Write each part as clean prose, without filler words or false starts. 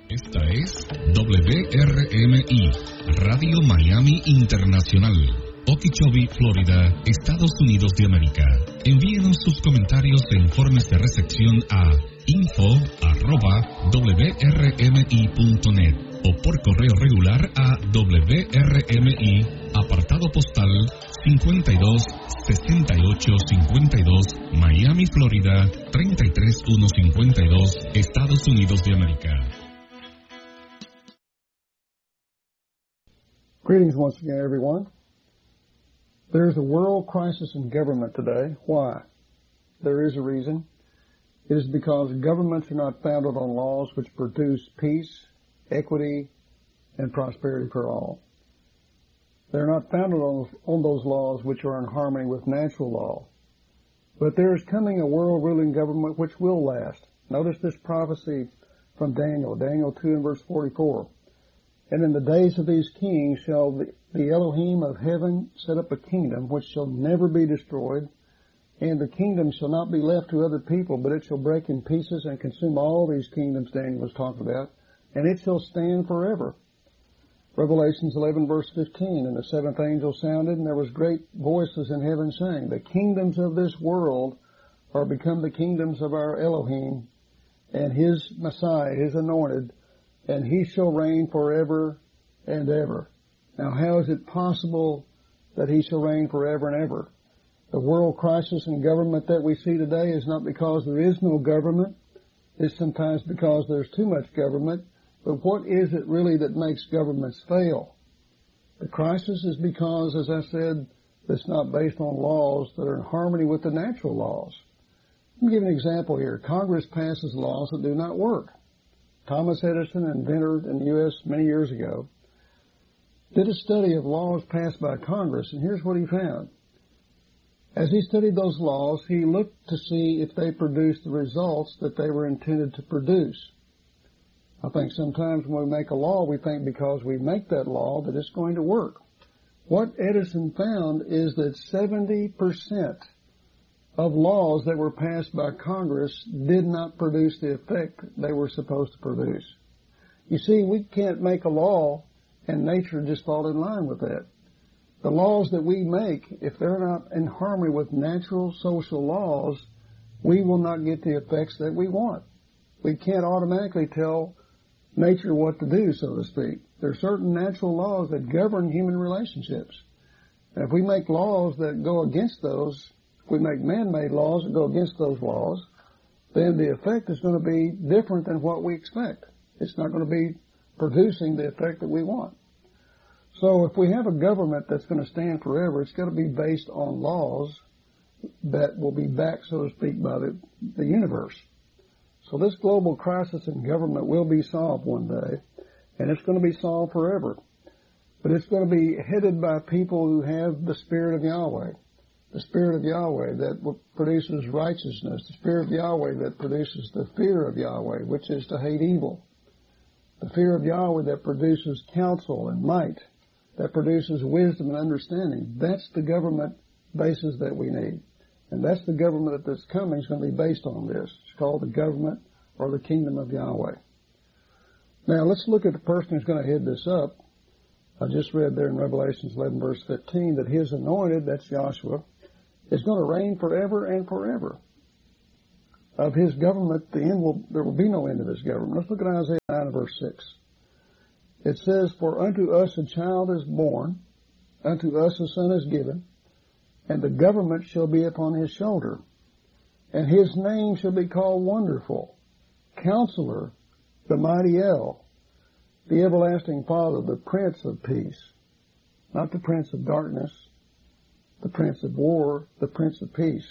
Esta es WRMI, Radio Miami Internacional, Okeechobee, Florida, Estados Unidos de América. Envíenos sus comentarios e informes de recepción a info@wrmi.net o por correo regular a WRMI, apartado postal 526852, Miami, Florida 33152, Estados Unidos de América. Greetings once again, everyone. There's a world crisis in government today. Why? There is a reason. It is because governments are not founded on laws which produce peace, equity, and prosperity for all. They're not founded on those laws which are in harmony with natural law. But there is coming a world-ruling government which will last. Notice this prophecy from Daniel 2 and verse 44. And in the days of these kings shall the Elohim of heaven set up a kingdom which shall never be destroyed, and the kingdom shall not be left to other people, but it shall break in pieces and consume all these kingdoms Daniel was talking about, and it shall stand forever. Revelations 11 verse 15, and the seventh angel sounded, and there was great voices in heaven saying, the kingdoms of this world are become the kingdoms of our Elohim, and his Messiah, his anointed, and he shall reign forever and ever. Now, how is it possible that he shall reign forever and ever? The world crisis in government that we see today is not because there is no government. It's sometimes because there's too much government. But what is it really that makes governments fail? The crisis is because, as I said, it's not based on laws that are in harmony with the natural laws. Let me give an example here. Congress passes laws that do not work. Thomas Edison, an inventor in the U.S. many years ago, did a study of laws passed by Congress, and here's what he found. As he studied those laws, he looked to see if they produced the results that they were intended to produce. I think sometimes when we make a law, we think because we make that law that it's going to work. What Edison found is that 70% of laws that were passed by Congress did not produce the effect they were supposed to produce. You see, we can't make a law and nature just fall in line with that. The laws that we make, if they're not in harmony with natural social laws, we will not get the effects that we want. We can't automatically tell nature what to do, so to speak. There are certain natural laws that govern human relationships. And if we make laws that go against those, if we make man-made laws that go against those laws, then the effect is going to be different than what we expect. It's not going to be producing the effect that we want. So if we have a government that's going to stand forever, it's going to be based on laws that will be backed, so to speak, by the universe. So this global crisis in government will be solved one day, and it's going to be solved forever. But it's going to be headed by people who have the Spirit of Yahweh. The Spirit of Yahweh that produces righteousness. The Spirit of Yahweh that produces the fear of Yahweh, which is to hate evil. The fear of Yahweh that produces counsel and might, that produces wisdom and understanding. That's the government basis that we need. And that's the government that's coming is going to be based on this. It's called the government or the kingdom of Yahweh. Now, let's look at the person who's going to head this up. I just read there in Revelations 11, verse 15, that his anointed, that's Joshua, is going to reign forever and forever. Of his government, there will be no end of his government. Let's look at Isaiah 9, verse 6. It says, for unto us a child is born, unto us a son is given, and the government shall be upon his shoulder. And his name shall be called Wonderful, Counselor, the Mighty El, the Everlasting Father, the Prince of Peace. Not the Prince of Darkness, the Prince of War, the Prince of Peace.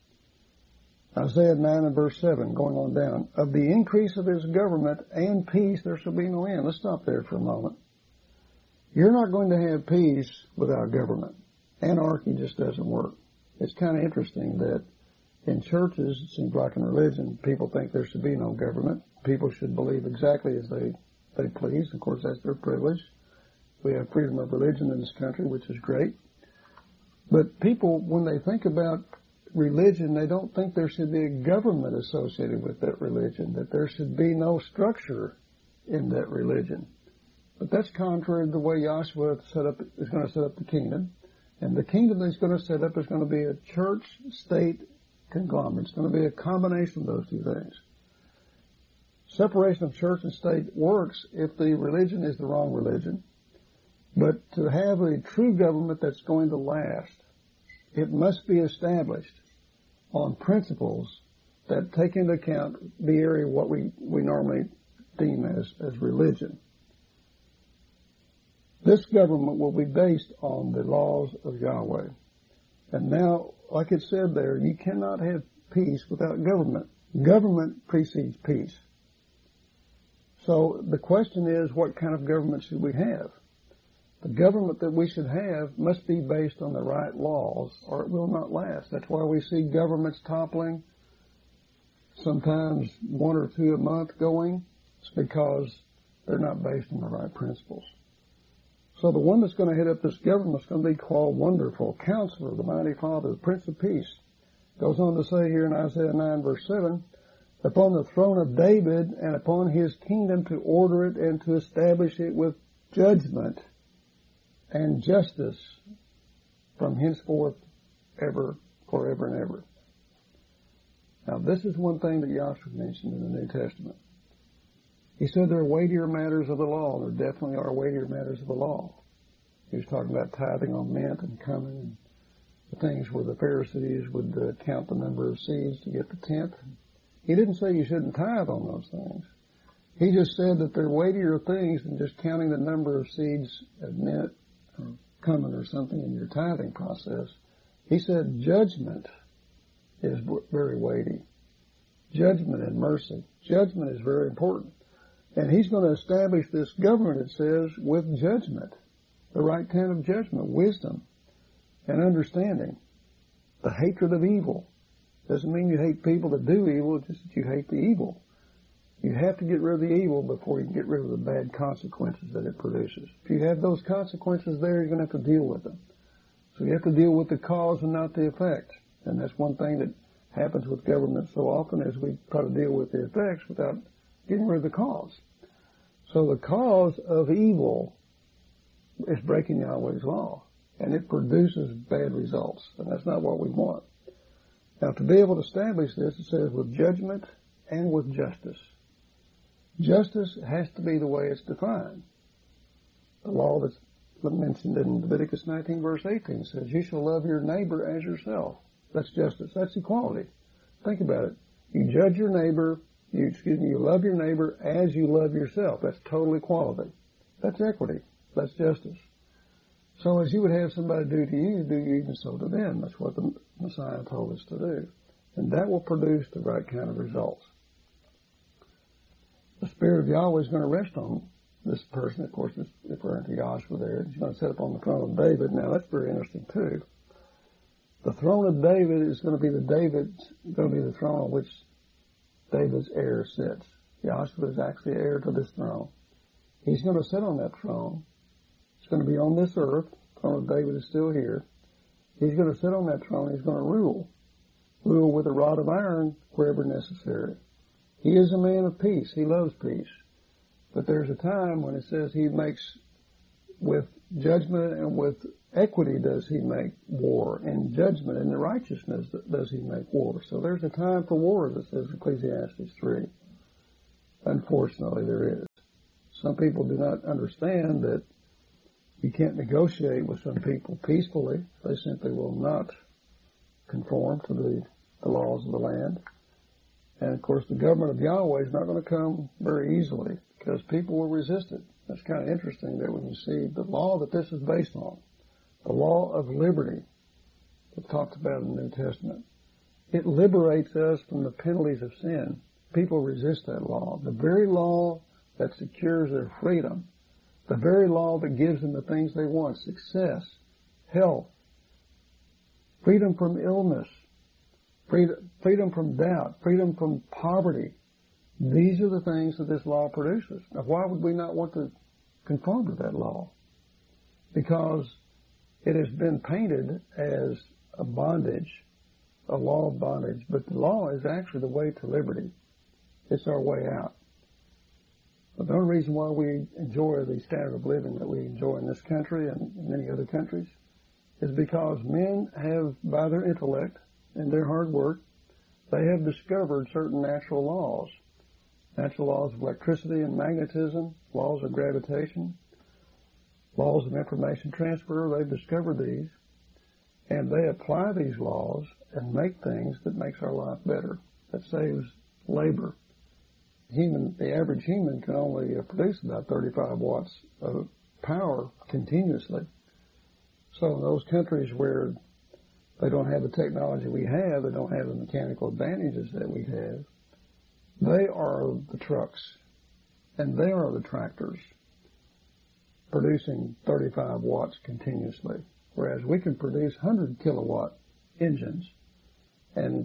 Isaiah 9 and verse 7, going on down. Of the increase of his government and peace there shall be no end. Let's stop there for a moment. You're not going to have peace without government. Anarchy just doesn't work. It's kind of interesting that in churches, it seems like in religion, people think there should be no government. People should believe exactly as they please. Of course, that's their privilege. We have freedom of religion in this country, which is great. But people, when they think about religion, they don't think there should be a government associated with that religion, that there should be no structure in that religion. But that's contrary to the way Joshua is going to set up the kingdom. And the kingdom that he's going to set up is going to be a church-state conglomerate. It's going to be a combination of those two things. Separation of church and state works if the religion is the wrong religion. But to have a true government that's going to last, it must be established on principles that take into account the area of what we normally deem as religion. This government will be based on the laws of Yahweh. And now, like it said there, you cannot have peace without government. Government precedes peace. So the question is, what kind of government should we have? The government that we should have must be based on the right laws, or it will not last. That's why we see governments toppling, sometimes one or two a month going. It's because they're not based on the right principles. So the one that's going to head up this government is going to be called Wonderful, Counselor, the Mighty Father, the Prince of Peace. Goes on to say here in Isaiah 9, verse 7, upon the throne of David and upon his kingdom to order it and to establish it with judgment and justice from henceforth ever, forever and ever. Now this is one thing that Joshua mentioned in the New Testament. He said there are weightier matters of the law. There definitely are weightier matters of the law. He was talking about tithing on mint and cumin and the things where the Pharisees would count the number of seeds to get the tenth. He didn't say you shouldn't tithe on those things. He just said that there are weightier things than just counting the number of seeds of mint or cumin or something in your tithing process. He said judgment is very weighty. Judgment and mercy. Judgment is very important. And he's going to establish this government, it says, with judgment. The right kind of judgment, wisdom, and understanding. The hatred of evil. Doesn't mean you hate people that do evil, it's just that you hate the evil. You have to get rid of the evil before you can get rid of the bad consequences that it produces. If you have those consequences there, you're going to have to deal with them. So you have to deal with the cause and not the effect. And that's one thing that happens with government so often is we try to deal with the effects without getting rid of the cause. So the cause of evil is breaking Yahweh's law, and it produces bad results, and that's not what we want. Now, to be able to establish this, it says with judgment and with justice. Justice has to be the way it's defined. The law that's mentioned in Leviticus 19, verse 18 says, you shall love your neighbor as yourself. That's justice. That's equality. Think about it. You judge your neighbor, you love your neighbor as you love yourself. That's total equality. That's equity. That's justice. So as you would have somebody do to you even so to them. That's what the Messiah told us to do. And that will produce the right kind of results. The Spirit of Yahweh is going to rest on this person. Of course, it's referring to Joshua there. He's going to sit up on the throne of David. Now, that's very interesting, too. The throne of David is going to be the throne on which David's heir sits. Joshua is actually heir to this throne. He's going to sit on that throne. It's going to be on this earth. The throne of David is still here. He's going to sit on that throne. He's going to rule. Rule with a rod of iron wherever necessary. He is a man of peace. He loves peace. But there's a time when it says he makes, with judgment and with equity does he make war, and judgment and the righteousness does he make war. So there's a time for war, that says Ecclesiastes 3. Unfortunately, there is. Some people do not understand that you can't negotiate with some people peacefully. They simply will not conform to the laws of the land. And, of course, the government of Yahweh is not going to come very easily because people will resist it. That's kind of interesting that when you see the law that this is based on, the law of liberty that's talked about in the New Testament, it liberates us from the penalties of sin. People resist that law. The very law that secures their freedom, the very law that gives them the things they want, success, health, freedom from illness, freedom from doubt, freedom from poverty. These are the things that this law produces. Now, why would we not want to conform to that law? Because it has been painted as a bondage, a law of bondage, but the law is actually the way to liberty. It's our way out. But the only reason why we enjoy the standard of living that we enjoy in this country and in many other countries is because men have, by their intellect and their hard work, they have discovered certain natural laws of electricity and magnetism, laws of gravitation, laws of information transfer. They've discovered these, and they apply these laws and make things that makes our life better, that saves labor. The average human can only produce about 35 watts of power continuously. So in those countries where they don't have the technology we have, they don't have the mechanical advantages that we have, they are the trucks and they are the tractors producing 35 watts continuously, whereas we can produce 100 kilowatt engines and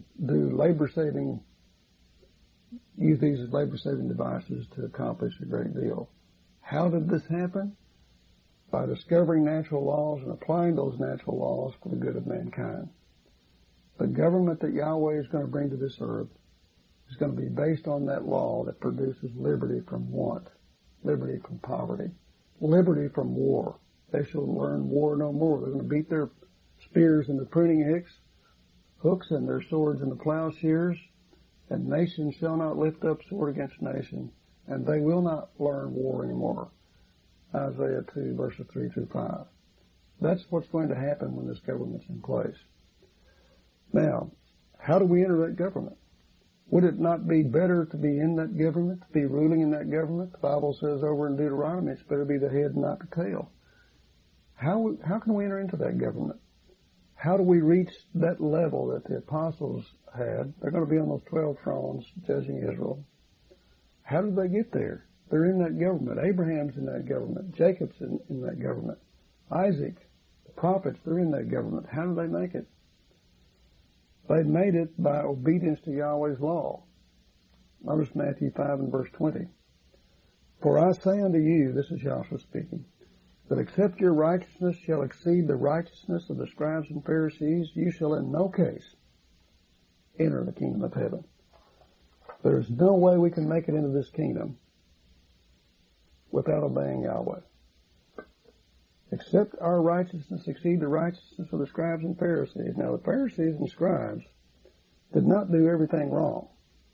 use these as labor-saving devices to accomplish a great deal. How did this happen? By discovering natural laws and applying those natural laws for the good of mankind. The government that Yahweh is going to bring to this earth is going to be based on that law that produces liberty from want, liberty from poverty, liberty from war. They shall learn war no more. They're going to beat their spears into pruning hooks and their swords into plowshares, and nation shall not lift up sword against nation, and they will not learn war anymore. Isaiah 2, verses 3 through 5. That's what's going to happen when this government's in place. Now, how do we enter that government? Would it not be better to be in that government, to be ruling in that government? The Bible says over in Deuteronomy, it's better to be the head and not the tail. How can we enter into that government? How do we reach that level that the apostles had? They're going to be on those 12 thrones judging Israel. How did they get there? They're in that government. Abraham's in that government. Jacob's in that government. Isaac, the prophets, they're in that government. How did they make it? They made it by obedience to Yahweh's law. Notice Matthew 5 and verse 20. For I say unto you, this is Yahshua speaking, that except your righteousness shall exceed the righteousness of the scribes and Pharisees, you shall in no case enter the kingdom of heaven. There's no way we can make it into this kingdom without obeying Yahweh. Except our righteousness exceed the righteousness of the scribes and Pharisees. Now, the Pharisees and scribes did not do everything wrong.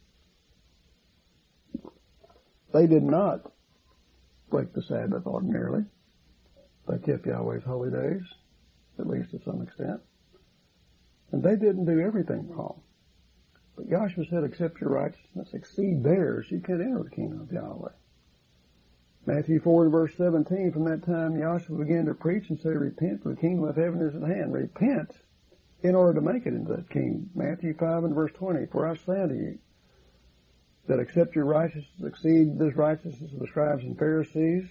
They did not break the Sabbath ordinarily. They kept Yahweh's holy days, at least to some extent. And they didn't do everything wrong. But Yahshua said, except your righteousness exceed theirs, you can't enter the kingdom of Yahweh. Matthew 4 and verse 17, from that time Yahshua began to preach and say, repent, for the kingdom of heaven is at hand. Repent in order to make it into that kingdom. Matthew 5 and verse 20, for I say unto you, that except your righteousness exceed this righteousness of the scribes and Pharisees,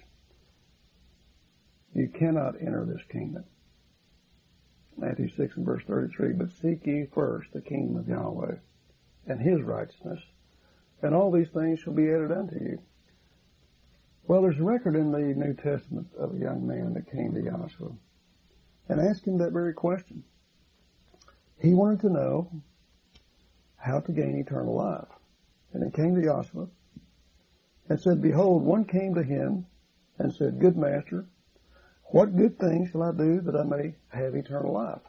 you cannot enter this kingdom. Matthew 6 and verse 33, but seek ye first the kingdom of Yahweh and his righteousness, and all these things shall be added unto you. Well, there's a record in the New Testament of a young man that came to Yahshua and asked him that very question. He wanted to know how to gain eternal life. And he came to Yahshua and said, behold, one came to him and said, good master, what good thing shall I do that I may have eternal life?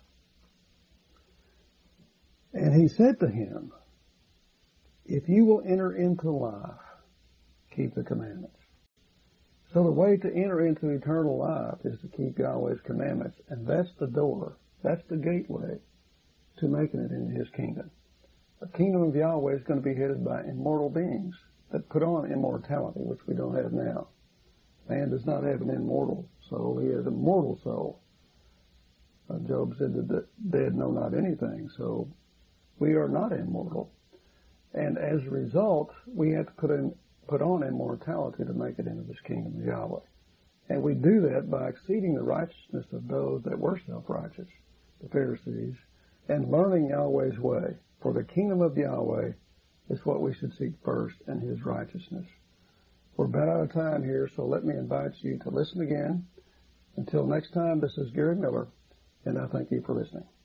And he said to him, if you will enter into life, keep the commandments. So the way to enter into eternal life is to keep Yahweh's commandments, and that's the door, that's the gateway to making it into his kingdom. The kingdom of Yahweh is going to be headed by immortal beings that put on immortality, which we don't have now. Man does not have an immortal soul, he has a mortal soul. Job said that the dead know not anything, so we are not immortal. And as a result, we have to put on immortality to make it into this kingdom of Yahweh. And we do that by exceeding the righteousness of those that were self-righteous, the Pharisees, and learning Yahweh's way. For the kingdom of Yahweh is what we should seek first, and his righteousness. We're about out of time here, so let me invite you to listen again. Until next time, this is Gary Miller, and I thank you for listening.